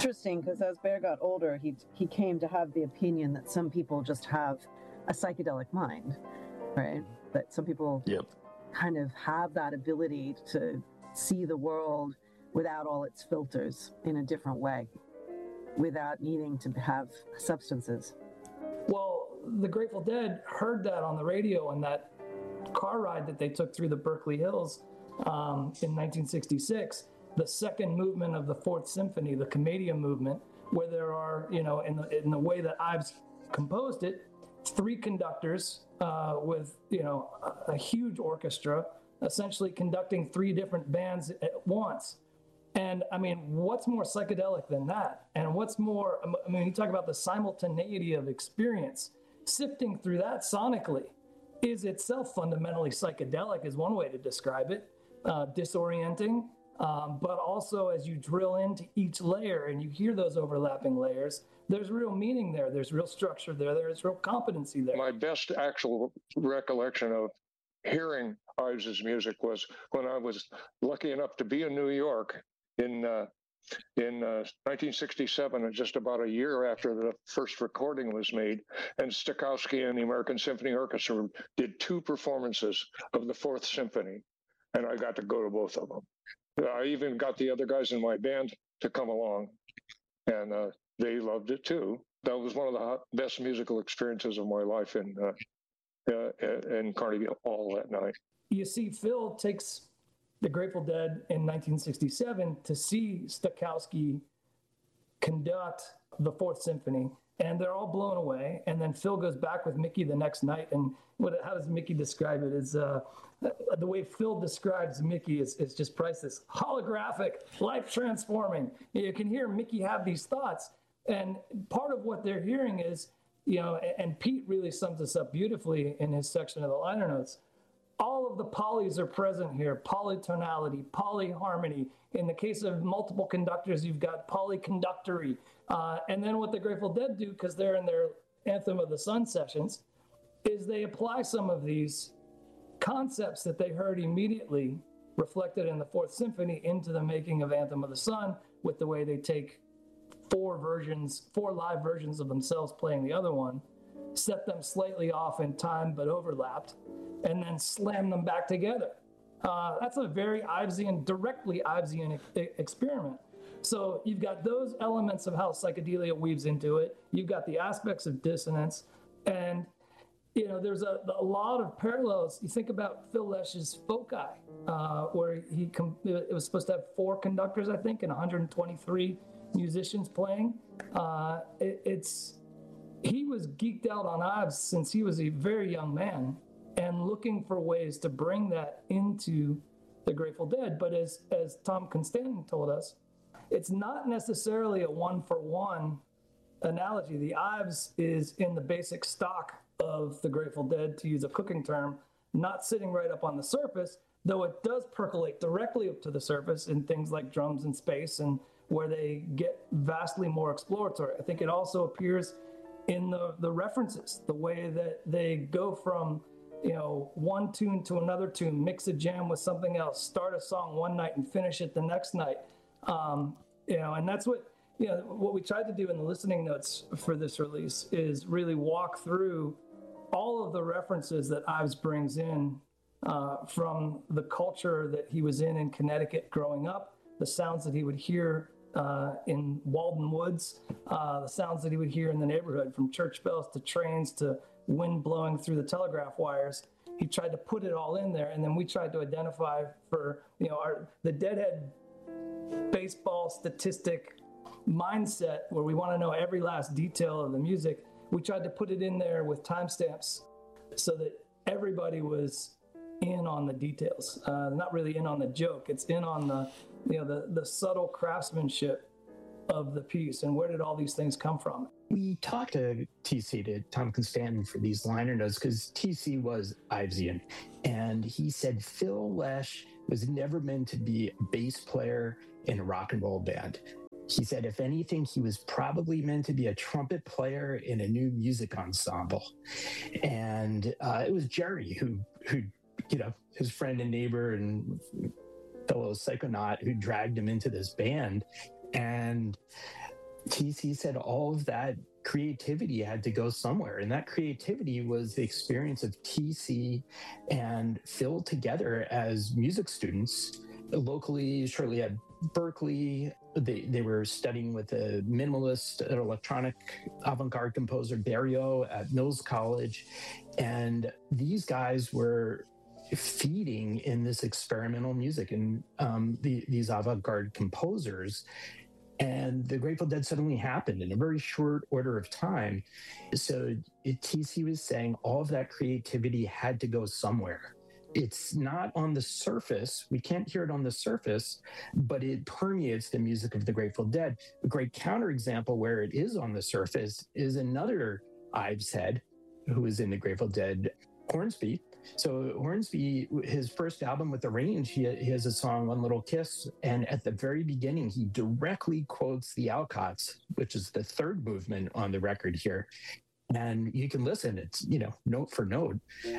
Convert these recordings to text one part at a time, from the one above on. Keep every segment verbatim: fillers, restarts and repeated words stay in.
Interesting, because as Bear got older, he he came to have the opinion that some people just have a psychedelic mind, right? That some people yep. kind of have that ability to see the world without all its filters in a different way, without needing to have substances. Well, the Grateful Dead heard that on the radio on that car ride that they took through the Berkeley Hills um, in nineteen sixty-six, the second movement of the Fourth Symphony, the Commedia movement, where there are, you know, in the, in the way that Ives composed it, three conductors uh, with, you know, a, a huge orchestra, essentially conducting three different bands at once. And I mean, what's more psychedelic than that? And what's more, I mean, you talk about the simultaneity of experience, sifting through that sonically is itself fundamentally psychedelic is one way to describe it, uh, disorienting, um, but also as you drill into each layer and you hear those overlapping layers, there's real meaning there, there's real structure there, there's real competency there. My best actual recollection of hearing Ives's music was when I was lucky enough to be in New York in uh, in uh, nineteen sixty-seven, just about a year after the first recording was made, and Stokowski and the American Symphony Orchestra did two performances of the Fourth Symphony, and I got to go to both of them. I even got the other guys in my band to come along, and uh, they loved it too. That was one of the best musical experiences of my life in uh, uh, in Carnegie Hall that night. You see, Phil takes the Grateful Dead in nineteen sixty-seven to see Stokowski conduct the Fourth Symphony, and they're all blown away. And then Phil goes back with Mickey the next night, and what? How does Mickey describe it? Is uh, the way Phil describes Mickey is, is just priceless, holographic, life transforming. You can hear Mickey have these thoughts, and part of what they're hearing is, you know, and Pete really sums this up beautifully in his section of the liner notes. All of the polys are present here, polytonality, polyharmony. In the case of multiple conductors, you've got polyconductory. Uh, and then what the Grateful Dead do, because they're in their Anthem of the Sun sessions, is they apply some of these concepts that they heard immediately reflected in the Fourth Symphony into the making of Anthem of the Sun, with the way they take four versions, four live versions of themselves playing the other one, set them slightly off in time but overlapped, and then slam them back together. Uh, that's a very Ivesian, directly Ivesian e- experiment. So you've got those elements of how psychedelia weaves into it. You've got the aspects of dissonance. And, you know, there's a, a lot of parallels. You think about Phil Lesch's Foci, uh, where he com- it was supposed to have four conductors, I think, and one hundred twenty-three musicians playing. Uh, it, it's he was geeked out on Ives since he was a very young man, and looking for ways to bring that into the Grateful Dead. But as as Tom Constantin told us, it's not necessarily a one-for-one analogy. The Ives is in the basic stock of the Grateful Dead, to use a cooking term, not sitting right up on the surface, though it does percolate directly up to the surface in things like Drums in Space, and where they get vastly more exploratory. I think it also appears in the, the references, the way that they go from, you know, one tune to another tune, mix a jam with something else, start a song one night and finish it the next night. Um, you know, and that's what, you know, what we tried to do in the listening notes for this release is really walk through all of the references that Ives brings in uh, from the culture that he was in in Connecticut growing up, the sounds that he would hear uh, in Walden Woods, uh, the sounds that he would hear in the neighborhood, from church bells to trains to wind blowing through the telegraph wires. He tried to put it all in there, and then we tried to identify for, you know, our the Deadhead baseball statistic mindset, where we want to know every last detail of the music. We tried to put it in there with timestamps so that everybody was in on the details, uh, not really in on the joke. It's in on the, you know, the, the subtle craftsmanship of the piece, and where did all these things come from? We talked to T C, to Tom Constantin, for these liner notes, because T C was Ivesian, and he said Phil Lesh was never meant to be a bass player in a rock and roll band. He said, if anything, he was probably meant to be a trumpet player in a new music ensemble. And uh, it was Jerry who, who, you know, his friend and neighbor and fellow psychonaut, who dragged him into this band. And T C said all of that creativity had to go somewhere. And that creativity was the experience of T C and Phil together as music students locally, shortly at Berklee. They, they were studying with a minimalist an electronic avant-garde composer, Dario, at Mills College. And these guys were feeding in this experimental music and um, the, these avant-garde composers. And the Grateful Dead suddenly happened in a very short order of time. So it, T C was saying all of that creativity had to go somewhere. It's not on the surface. We can't hear it on the surface, but it permeates the music of the Grateful Dead. A great counterexample where it is on the surface is another Ives head who is in the Grateful Dead, Hornsby. So Hornsby, his first album with The Range, he, he has a song, One Little Kiss. And at the very beginning, he directly quotes the Alcotts, which is the third movement on the record here. And you can listen, it's, you know, note for note.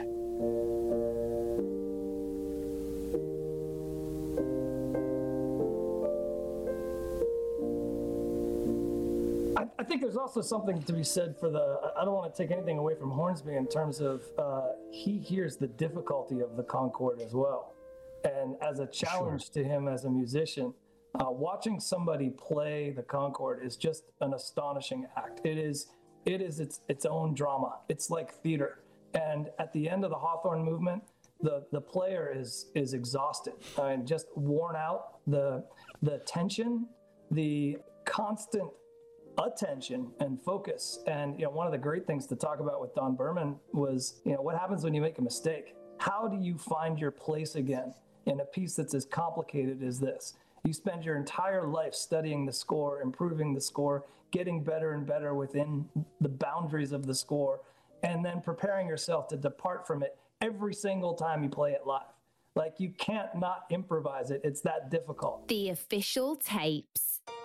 I, I think there's also something to be said for the, I don't want to take anything away from Hornsby in terms of uh, he hears the difficulty of the Concorde as well. And as a challenge sure. to him as a musician, uh, watching somebody play the Concorde is just an astonishing act. It is it is its its own drama. It's like theater. And at the end of the Hawthorne movement, the the player is is exhausted. I mean, just worn out. The the tension, the constant attention and focus. And you know, one of the great things to talk about with Don Berman was, you know, what happens when you make a mistake? How do you find your place again in a piece that's as complicated as this? You spend your entire life studying the score, improving the score, getting better and better within the boundaries of the score, and then preparing yourself to depart from it every single time you play it live. Like, you can't not improvise it. It's that difficult. The Official Tapes.